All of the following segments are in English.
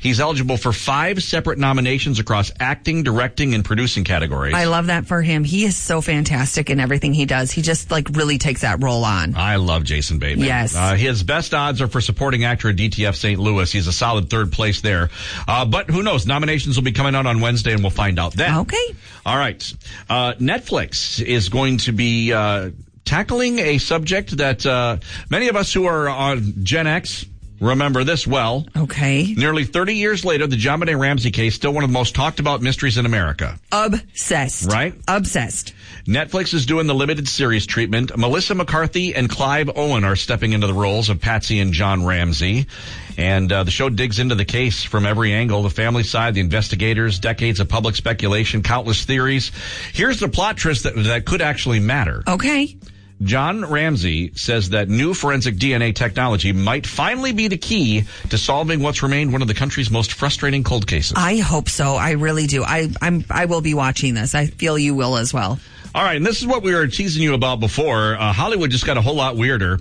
He's eligible for 5 separate nominations across acting, directing, and producing categories. I love that for him. He is so fantastic in everything he does. He just really takes that role on. I love Jason Bateman. Yes. His best odds are for supporting actor at DTF St. Louis. He's a solid 3rd place there. But who knows? Nominations will be coming out on Wednesday, and we'll find out then. Okay. All right. Netflix is going to be tackling a subject that many of us who are on Gen X remember this well. Okay. Nearly 30 years later, the JonBenet Ramsey case, still one of the most talked about mysteries in America. Obsessed. Right? Obsessed. Netflix is doing the limited series treatment. Melissa McCarthy and Clive Owen are stepping into the roles of Patsy and John Ramsey. And the show digs into the case from every angle, the family side, the investigators, decades of public speculation, countless theories. Here's the plot twist that could actually matter. Okay. John Ramsey says that new forensic DNA technology might finally be the key to solving what's remained one of the country's most frustrating cold cases. I hope so. I really do. I will be watching this. I feel you will as well. All right, and this is what we were teasing you about before. Hollywood just got a whole lot weirder.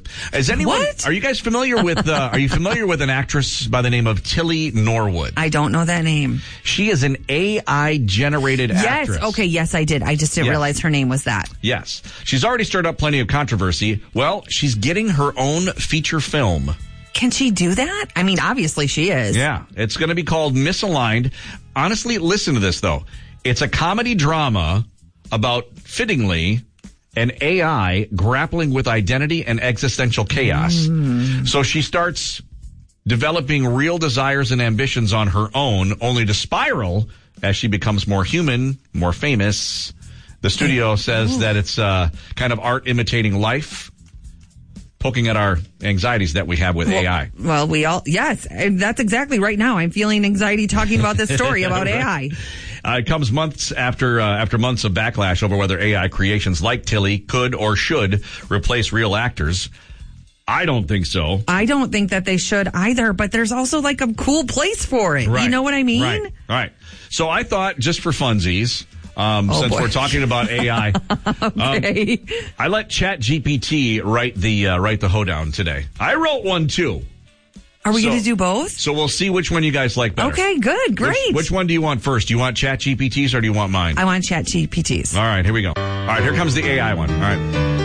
Are you guys familiar with? Are you familiar with an actress by the name of Tilly Norwood? I don't know that name. She is an AI generated actress. Yes. Okay. Yes, I did. I just didn't realize her name was that. Yes, she's already stirred up plenty of controversy. Well, she's getting her own feature film. Can she do that? I mean, obviously she is. Yeah, it's going to be called Misaligned. Honestly, listen to this though. It's a comedy drama about, fittingly, an AI grappling with identity and existential chaos. So she starts developing real desires and ambitions on her own, only to spiral as she becomes more human, more famous. The studio says that it's kind of art imitating life, poking at our anxieties that we have with AI. Well, yes, that's exactly right now. I'm feeling anxiety talking about this story about AI. It comes months after months of backlash over whether AI creations like Tilly could or should replace real actors. I don't think so. I don't think that they should either, but there's also a cool place for it. Right. You know what I mean? Right. So I thought, just for funsies, since we're talking about AI, okay. I let ChatGPT write the hoedown today. I wrote one too. Are we going to do both? So we'll see which one you guys like better. Okay, good, great. Which one do you want first? Do you want ChatGPT's or do you want mine? I want ChatGPT's. All right, here we go. All right, here comes the AI one. All right.